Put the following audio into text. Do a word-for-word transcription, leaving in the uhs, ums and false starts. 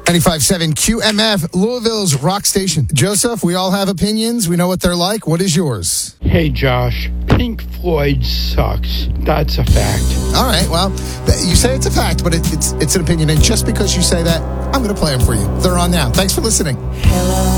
ninety-five point seven Q M F, Louisville's rock station. Joseph, we all have opinions. We know what they're like. What is yours? Hey, Josh. Pink Floyd sucks. That's a fact. All right, well, you say it's a fact, but it, it's it's an opinion. And just because you say that, I'm going to play them for you. They're on now. Thanks for listening. Hello.